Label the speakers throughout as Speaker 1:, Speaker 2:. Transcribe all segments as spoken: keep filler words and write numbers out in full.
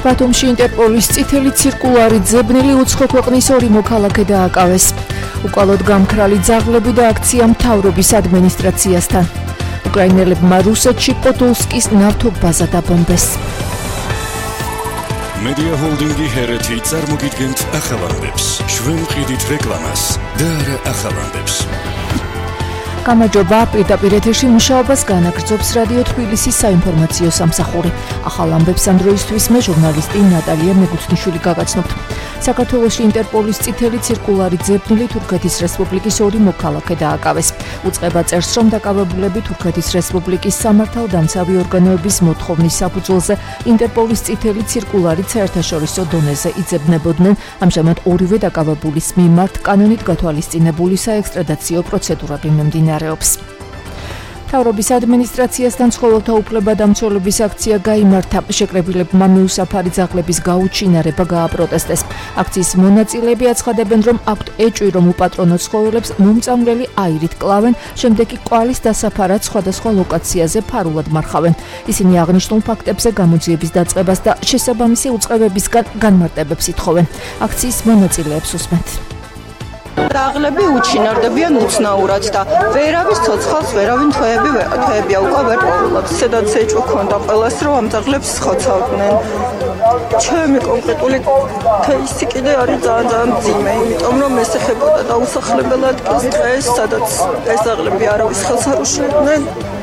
Speaker 1: ბათუმში ინტერპოლის წითელი ცირკულარი ძებნილი უცხო ქვეყნის ორი მოქალაქე დააკავეს. უკვალოდ გამქრალი ძაღლები და აქცია მთავრობის ადმინისტრაციასთან. უკრაინელებმა რუსეთში პოდოლსკის ნავთობაზა დაბომბეს.
Speaker 2: Media Holdingi ჰერეთი წარმოგიდგენთ ახალამდებს. ჩვენ ვყიდით რეკლამას და არა ახალამდებს.
Speaker 1: გამარჯობა, პირდაპირ ეთერში მუშაობას განაგრძობს რადიო თბილისის საინფორმაციო სამსახური. ახალ ამბებს ამ დროისთვის მე ჟურნალისტი ნატალია მეგუთნიშვილი გაგაცნობთ. საქართველოში ინტერპოლის წითელი ცირკულარი ძებნილი თურქეთის რესპუბლიკის ორი მოქალაქე დააკავეს. უწყება წერს, რომ დაკავებულები თურქეთის რესპუბლიკის სამართალდამცავი ორგანოების მოთხოვნის საფუძველზე ინტერპოლის წითელი ცირკულარით საერთაშორისო დონეზე იძებნებოდნენ. ამჟამად ორივე დაკავებულის მიმართ კანონით გათვალისწინებული საექსტრადაციო პროცედურები მიმდინარეობს. მთავრობის ადმინისტრაციასთან ცხოველთა უფლებადამცველობის აქცია გაიმართა. შეკრებილებმა მიუსაფარი ძაღლების გაუჩინარება გააპროტესტეს. აქციის მონაწილეები აცხადებენ, რომ აქვთ ეჭვი, რომ უპატრონო ცხოველებს მომწამლელი აირით კლავენ, შემდეგ კი კვალის დასაფარად სხვადასხვა ლოკაციაზე ფარულად მარხავენ. ისინი აღნიშნულ ფაქტებზე გამოძიების დაწყებას და შესაბამისი უწყებებისგან განმარტებებს ითხოვენ. აქციის მონაწილეებს უსმენთ.
Speaker 3: ძაღლები უჩინარდებიან უცნაურად და ვერავის ცოცხალს ვერავინ თვეები თვეებია უკვე ვერ პოულობს. სადაც ეჭვი ქონდა ყველას, რომ ამ ძაღლებს ხოცავდნენ. ჩემი კონკრეტული кейსი კიდე არის ძალიან ძალიან მძიმე, იმიტომ რომ ეს ეხებოდა დაუსახლებელ ადგილს დღეს, სადაც ეს ძაღლები არავის ხელს არ უშლიდნენ.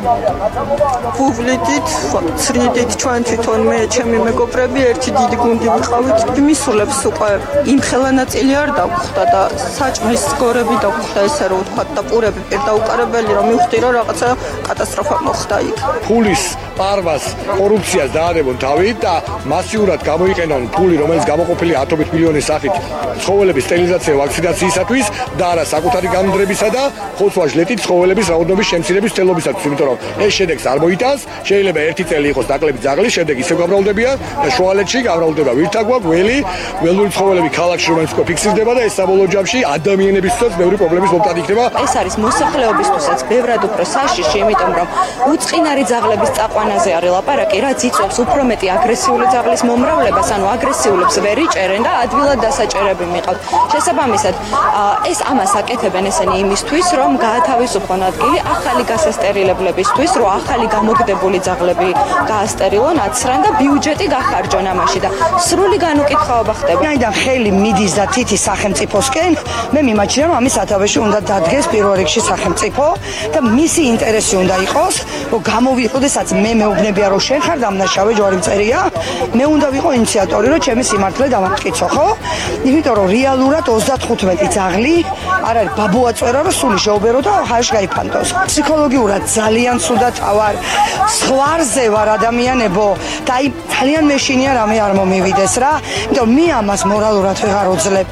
Speaker 3: ვუვლიდით, ცრიდით ჩვენ თვითონ მე, ჩემი მეგობრები ერთი დიდი გუნდი ვიყავით. მისულებს უკვე იმ ხელანაწილი არ დაგვხვდა და საჭმლის გორები დაგვხვდა, ესე რომ ვთქვა, და პურები პირდაუკარებელი, რომ მივხვდი, რომ რაღაცა კატასტროფა მოხდა იქ.
Speaker 4: ფულის პარვას, კორუფციას დაადებონ თავით და მასიურად გამოიყენონ ფული, რომელიც გამოყოფილია ათობით მილიონის სახით ცხოველების სტერილიზაცია ვაქცინაციისათვის და არა საკუთარი გამდრებისა და ხოცვა ჟლეტით ცხოველების რაოდენობის შემცირების მცდელობისათვის, იმიტომ რომ ეს შედეგს არ მოიტანს. შეიძლება ერთი წელი იყოს დაკლები ძაღლი, შემდეგ ისევ გამრავლდებიან და შუალედში გამრავლდება ვირთაგვა, გველი, ველური ცხოველები ქალაქში, რომელიც უკვე ფიქსირდება და ეს საბოლოო ჯამში ადამიანებისთვის ბევრი პრობლემის მომტანი იქნება.
Speaker 3: ეს არის მოსახლეობისთვისაც ბევრად უფრო საშიში, იმიტომ რომ უწყინარი ძაღლების წაყვანაზე არის ლაპარაკი, რაც იწვევს უფრო მეტი აგრესიული ძაღლის მომრავლებას, ანუ აგრესიულებს ვერ იჭერენ და ადვილად დასაჭერები მიყავთ. შესაბამისად, ეს ამას აკეთებენ ესენი იმისთვის, რომ გაათავისუფლონ ადგილი ახალი გასასტერილებლებისთვის, რომ ახალი გამოგდებული ძაღლები გაასტერილონ, აცრან და ბიუჯეტი გახარჯონ ამაში და სრული განუკითხაობა ხდება.
Speaker 5: აიდან ხელი მიდის და თითი სახელმწიფოსკენ, მე მიმაჩნია, რომ ამის სათავეში უნდა დადგეს პირველ რიგში სახელმწიფო და მისი ინტერესი უნდა იყოს, რომ გამოვიყოდესაც მე მეუბნებია, რომ შენ ხარ დამნაშავე ჯვარი მწერია, მე უნდა ვიყო ინიციატორი, რომ ჩემი სიმართლე დავამტკიცო, ხო? იმიტომ რომ რეალურად ოცდათხუთმეტი ძაღლი არ არის ბაბუაწვერა, რომ სული შეუბერო და ხარში გაიფანტოს. ფსიქოლოგიურად ძალიან ცუდად ვარ, ზღვარზე ვარ ადამიანებო და აი ძალიან მეშინია რამე არ მომივიდეს რა, იმიტომ მე ამას მორალურად ვეღარ ვძლებ.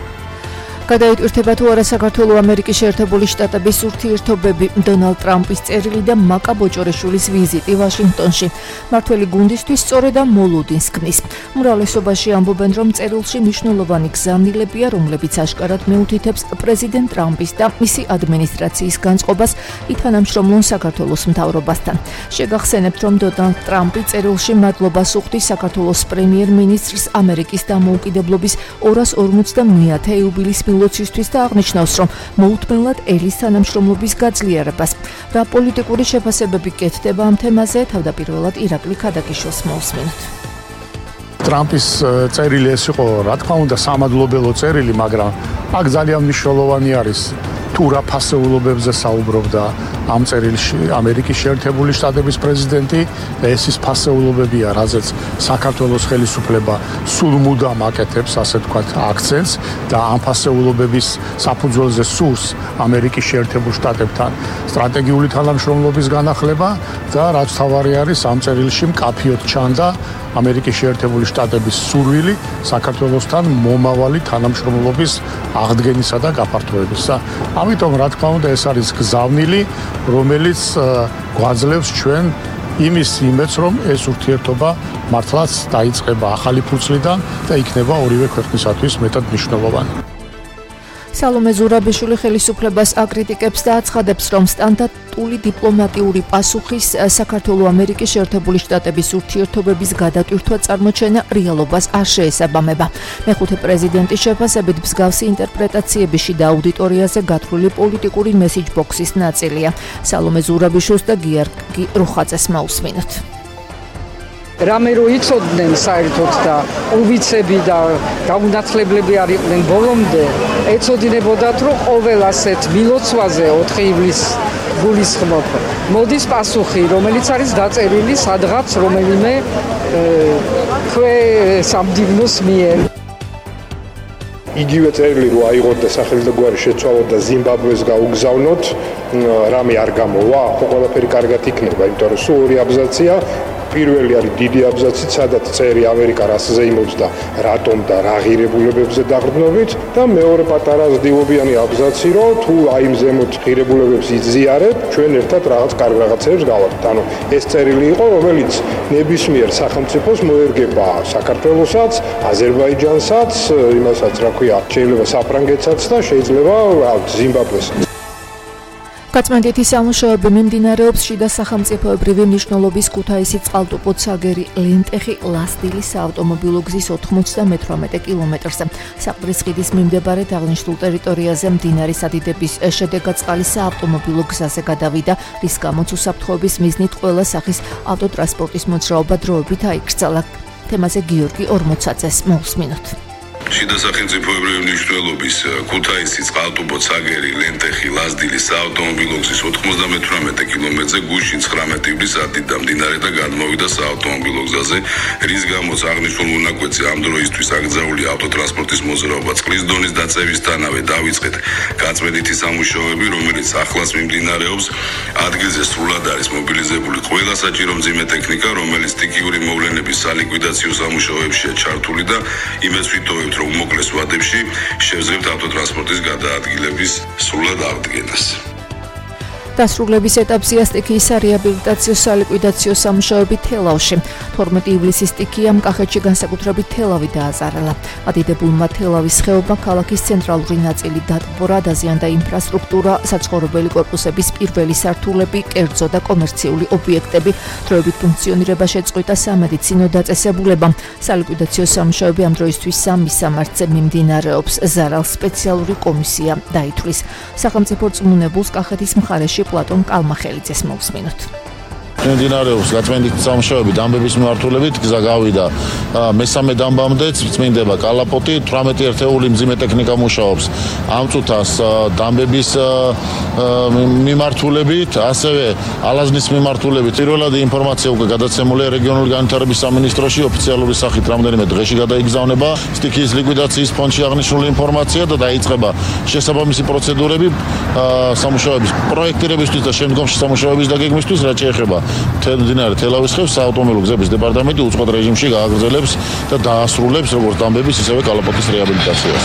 Speaker 1: გადაიტვირთება თუ არა საქართველო ამერიკის შეერთებული შტატების ურთიერთობები. დონალდ ტრამპის წერილი და მაკა ბოჭორეშვილის ვიზიტი ვაშინგტონში მართველი გუნდისთვის სწორედ ამ მოლოდინს ქმნის. უმრავლესობაში ამბობენ, რომ წერილში მნიშვნელოვანი გზავნილებია, რომლებიც აშკარად მეუთითებს პრეზიდენტ ტრამპის და მისი ადმინისტრაციის განწყობას ითანამშრომლონ საქართველოს მთავრობასთან. შეგახსენებთ, რომ დონალდ ტრამპი წერილში მადლობას უხდის საქართველოს პრემიერ-მინისტრს ამერიკის დამოუკიდებლობის ორას ორმოცდამეათე იუბილეის ლოცვისთვის და აღნიშნავს, რომ მოუთმენლად ელის თანამშრომლობის გაძლიერებას. რა პოლიტიკური შეფასებები კეთდება ამ თემაზე, თავდაპირველად ირაკლი ქადაგიშვილს მოусმინოთ.
Speaker 4: ტრამპის წერილი ეს იყო, რა თქმა უნდა, სამადლობელო წერილი, მაგრამ აქ ძალიან მნიშვნელოვანი არის თუ რა ფასეულობებზე საუბრობდა ამ წერილში ამერიკის შეერთებული შტატების პრეზიდენტი და ეს ის ფასეულობებია, რაზეც საქართველოს ხელისუფლება სულ მუდამ აკეთებს, ასე ვთქვათ, აქცენტს და ამ ფასეულობების საფუძველზე სურს ამერიკის შეერთებულ შტატებთან სტრატეგიული თანამშრომლობის განახლება და რაც თავარი არის, ამ წერილში მკაფიოდ ჩანდა ამერიკის შეერთებული შტატების სურვილი საქართველოსთან მომავალი თანამშრომლობის აღდგენისა და გაფართოებისა. ამიტომ რა თქმა უნდა ეს არის გზავნილი, რომელიც გვაძლევს ჩვენ იმის იმედს, რომ ეს ურთიერთობა მართლაც დაიწყება ახალი ფურცლიდან და იქნება ორივე ქვეყნისათვის მეტად მნიშვნელოვანი.
Speaker 1: სალომე ზურაბიშვილი ხელისუფლებას აკრიტიკებს და აცხადებს, რომ სტანდარტული დიპლომატიური პასუხის საქართველო-ამერიკის შეერთებული შტატების ურთიერთობების გადატვირთვა წარმოჩენა რეალობას არ შეესაბამება. მეხუთე პრეზიდენტის შეფასებით მსგავსი ინტერპრეტაციები შიდა აუდიტორიაზე გათვლილი პოლიტიკური მესიჯ-ბოქსის ნაწილია. სალომე ზურაბიშვილს და გიორგი რუხაძეს მოусმინოთ.
Speaker 6: რამე რო იცოდნენ საერთოდ და უბიცები და გაუნათლებლები არ იყვნენ ბოლომდე, ეცოდინებოდათ, რომ ყოველ ასეთ მილოცვაზე ოთხი ივლისს გულისხმობ. მოდის პასუხი, რომელიც არის დაწერილი სადღაც რომელიმე ქვე სამდივნოს მიერ.
Speaker 7: იგივე წერილი რო აიღოთ და სახელი და გვარი შეცვალოთ და ზიმბაბვეს გაუგზავნოთ, რამე არ გამოვა, ხო ყველაფერი კარგად იქნება, იმიტომ რომ სულ ორი აბზაცია. პირველი არის დიდი აბზაცი, სადაც წერი ამერიკა რას ზეიმობს და რატომ და რა ღირებულებებზე დაყრდნობით და მეორე პატარა ზდილობიანი აბზაცი, რომ თუ აი იმ ზემოთ ღირებულებებს იზიარებ, ჩვენ ერთად რაღაც კარგ რაღაცებს გავაკეთებთ. ანუ ეს წერილი იყო, რომელიც ნებისმიერ სახელმწიფოს მოერგება საქართველოსაც, აზერბაიჯანსაც, იმასაც რა ქვია, შეიძლება საფრანგეთსაც და შეიძლება ზიმბაბვეს.
Speaker 1: გაწმენდითი სამუშაოები მიმდინარეობს შიდა სახელმწიფოებრივი მნიშვნელობის ქუთაისის წყალტუბო ცაგერი ლენტეხი ლასტილის საავტომობილო გზის ოთხმოცდამეთვრამეტე კილომეტრზე. საყდრის ხიდის მიმდებარედ აღნიშნულ ტერიტორიაზე მდინარის ადიდების შედეგად წყალი საავტომობილო გზაზე გადავიდა, რის გამოც უსაფრთხოების მიზნით ყველა სახის ავტოტრანსპორტის მოძრაობა დროებით აიკრძალა. თემაზე გიორგი ორმოცაძეს მოусმინოთ.
Speaker 8: შიდა სახელმწიფოებრივი მნიშვნელობის ქუთაისის წყალტუბო ცაგერი ლენტეხი ლასტილის საავტომობილო გზის ოთხმოცდამეთვრამეტე კილომეტრზე გუშინ ცხრამეტი ივლის ადიდა მდინარე და გადმოვიდა საავტომობილო გზაზე, რის გამოც აღნიშნულ მონაკვეთზე ამ დროისთვის აკრძალული ავტოტრანსპორტის მოძრაობა წყლის დონის დაწევისთანავე დავიწყეთ გაწმენდითი სამუშაოები, რომელიც ახლაც მიმდინარეობს. ადგილზე სრულად არის მობილიზებული ყველა საჭირო მძიმე ტექნიკა, რომელიც სტიქიური მოვლენების სალიკვიდაციო სამუშაოებშია ჩართული და იმას ვიტოვებთ, რომ უმოკლეს ვადებში შევძლებთ ავტოტრანსპორტის გადაადგილების სრულად აღდგენას.
Speaker 1: დასრულების ეტაპზეა სტიქიის რეაბილიტაციო სალიკვიდაციო სამუშაოები თელავში. თორმეტი ივლისის სტიქიამ კახეთში განსაკუთრებით თელავი დააზარალა. ადიდებულმა თელავის ხეობა ქალაქის ცენტრალური ნაწილი დატბორა, დაზიანდა ინფრასტრუქტურა, საცხოვრებელი კორპუსების პირველი სართულები, კერძო და კომერციული ობიექტები. დროებით ფუნქციონირება შეწყვიტა სამედიცინო დაწესებულება. სალიკვიდაციო სამუშაოები ამ დროისთვის სამი სამართზე მიმდინარეობს. ზარალს სპეციალური კომისია დაითვლის. სახელმწიფო რწმუნებულს კახეთის მხარეში პლატონ კალმახელიძეს მოусმინოთ.
Speaker 9: მიმდინარეობს გაწმენდითი სამუშაოები დამბების მიმართულებით, გზა გავიდა მესამე დამბამდეც, წმინდება კალაპოტი, თვრამეტი ერთეული მძიმე ტექნიკა მუშაობს ამ წუთას დამბების მიმართულებით, ასევე ალაზნის მიმართულებით. პირველადი ინფორმაცია უკვე გადაცემულია რეგიონული განვითარების სამინისტროში, ოფიციალური სახით რამდენიმე დღეში გადაიგზავნება სტიქიის ლიკვიდაციის ფონდში აღნიშნული ინფორმაცია და დაიწყება შესაბამისი პროცედურები სამუშაოების პროექტირებისთვის და შემდგომში სამუშაოების დაგეგმვისთვის, რაც შეეხება მდინარე თელავის ხევს, საავტომობილო გზების დეპარტამენტი უწყოთ რეჟიმში გააგრძელებს და დაასრულებს როგორც დამბების, ისევე კალაპოტის რეაბილიტაციას.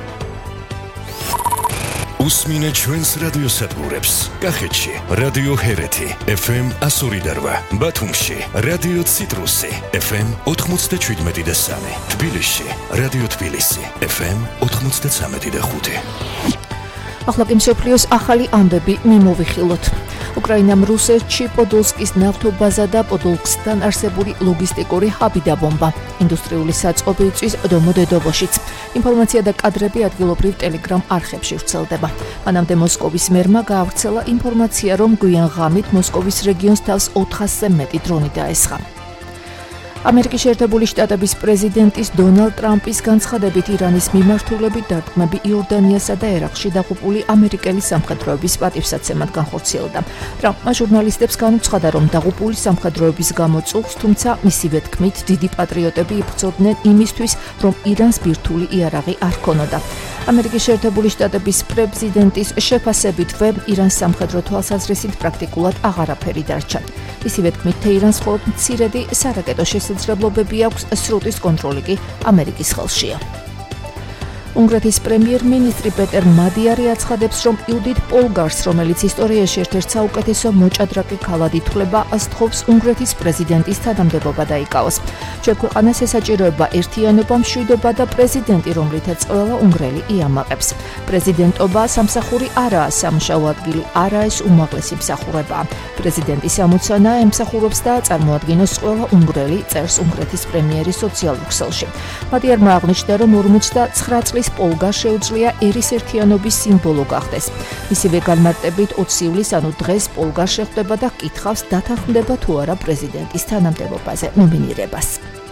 Speaker 2: უსმინე ჩვენს რადიოსადგურებს. კახეთში რადიო ჰერეთი ეფ ემ εκατო ორი და რვა, ბათუმში რადიო ციტრუსი ეფ ემ ოთხმოცდაშვიდმეტი და სამი, თბილისში რადიო თბილისი ეფ ემ ოთხმოცდაცამეტი და ხუთი.
Speaker 1: ახლა კი მსოფლიოს ახალი ამბები მიმოვიხილოთ. უკრაინამ რუსეთში პოდოლსკის ნავთობაზა და პოდოლსკთან არსებული ლოგისტიკური ჰაბი დაბომბა. ინდუსტრიული საწყობი იწვის დომოდედოვოშიც. ინფორმაცია და კადრები ადგილობრივ ტელეგრამ არხებში ვრცელდება. მანამდე მოსკოვის მერმა გაავრცელა ინფორმაცია, რომ გვიან ღამით მოსკოვის რეგიონს თავს ოთხასზე მეტი დრონი დაესხა. ამერიკის შეერთებული შტატების პრეზიდენტის დონალდ ტრამპის განცხადებით ირანის მიმართულებით დარტყმები იორდანიასა და ერაყში დაღუპული ამერიკელი სამხედროების პატივსაცემად განხორციელდა. ტრამპმა ჟურნალისტებს განუცხადა, რომ დაღუპული სამხედროების გამოწუხს, თუმცა მისივე თქმით, დიდი პატრიოტები იბრძოდნენ იმისთვის, რომ ირანს ბირთვული იარაღი არ ჰქონოდა. ამერიკის შეერთებული შტატების პრეზიდენტის შეფასებითვე ირანს სამხედრო თვალსაზრისით პრაქტიკულად აღარაფერი დარჩა. ისივე თქმით, თეირანს მხოლოდ მცირედი სარაკეტო შესაძლებლობები აქვს, სრუტის კონტროლი კი ამერიკის ხელშია. უნგრეთის პრემიერ-მინისტრი პეტერ მადიარი აცხადებს, რომ იუდით პოლგარს, რომელიც ისტორიაში ერთ-ერთ საუკეთესო მოჭადრაკე ქალად ითვლება, ასთხოვს უნგრეთის პრეზიდენტის თანამდებობა დაიკავოს. შეგვეყანას ესაჭიროება ერთიანობა, მშვიდობა და პრეზიდენტი, რომლითაც ყველა უნგრელი იამაყებს. პრეზიდენტობა სამსახური არაა, სამუშაო ადგილი არაა, ეს უმაღლესი მსახურებაა. პრეზიდენტის ამოცანა ემსახურობს და წარმოადგენოს ყველა უნგრელი, წერს უნგრეთის პრემიერი სოციალურ ქსელში. მადიარმა აღნიშნა, რომ ორმოცდათხრა წლის პოლგა შეუძლია ერის ერთიანობის სიმბოლო გახდეს. მისივე განმარტებით ოცი ივლისს, ანუ დღეს პოლგა შეხვდება და კითხავს, დათანხმდება თუ არა პრეზიდენტის თანამდებობაზე ნომინირებას.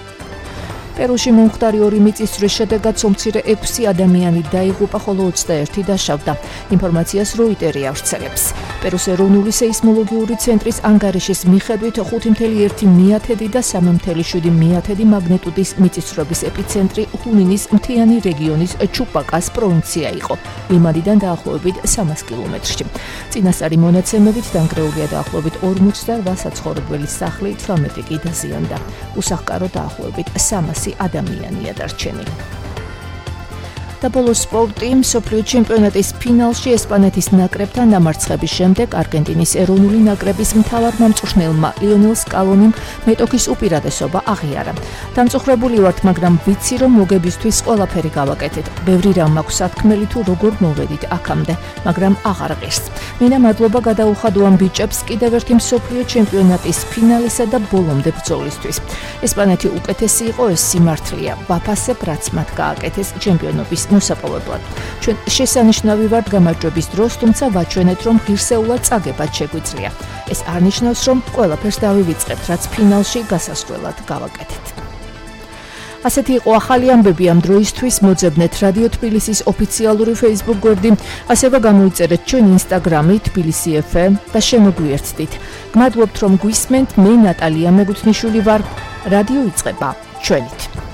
Speaker 1: პერუში მომხდარი ორი მიწისძვრის შედეგად მცირე ექვსი ადამიანი დაიღუპა, ხოლო ოცდაერთი დაშავდა. ინფორმაციას როიტერი ავრცელებს. პერუს ეროვნული სეისმოლოგიური ცენტრის ანგარიშის მიხედვით ხუთი ფაصლე ერთი მეათედი და სამი ფაصლე შვიდი მეათედი მაგნიტუდის მიწისძვრების ეპიცენტრი ჰუნინის მთიანი რეგიონის ჩუპაკას პროვინცია იყო. ლიმადიდან დაახლოებით სამას კილომეტრში. წინასწარი მონაცემებით დანგრეულია დაახლოებით ორმოცდაოთხ საცხოვრებელი სახლი, თვრამეტი კი დაზიანდა. უსახკარო დაახლოებით სამასი ადამიანია დარჩენილი. და ბოლოს სპორტი, მსოფლიო ჩემპიონატის ფინალში ესპანეთის ნაკრებთან დამარცხების შემდეგ არგენტინის ეროვნული ნაკრების მთავარ მომწვრთნელმა ლიონელ სკალონიმ მეტოქის უპირატესობა აღიარა. დამწუხრებული ვართ, მაგრამ ვიცი, რომ მოგებისთვის ყველაფერი გავაკეთეთ. ბევრი რამ მაქვს სათქმელი თუ როგორ მოვედით აქამდე, მაგრამ აღარ ღირს. მინდა მადლობა გადაუხადო ამ ბიჭებს კიდევ ერთი მსოფლიო ჩემპიონატის ფინალისა და ბოლომდე ბრძოლისთვის. ესპანეთი უკეთესი იყო, ეს სიმართლეა. ვაფასებ, რაც მათ გააკეთეს ჩემპიონობის მოსაპოვებლად. ჩვენ შესანიშნავი ვართ გამარჯვების დროს, თუმცა ვაჩვენეთ, რომ ღირსეულად წაგებად შეგვიძლია. ეს არ ნიშნავს, რომ ყველაფერს დავივიწყებთ, რაც ფინალში გასასვლელად გავაკეთეთ. ასეთი იყო ახალი ამბები ამ დროისთვის. მოძებნეთ რადიო თბილისის ოფიციალური Facebook გვერდი, ასევე გამოიწერეთ ჩვენ Instagram-ი თბილისი ეფ ემ და შემოგვიერთდით. გმადლობთ, რომ გვისმენთ. მე ნატალია მეგუთნიშვილი ვარ. რადიო იწყება ჩვენით.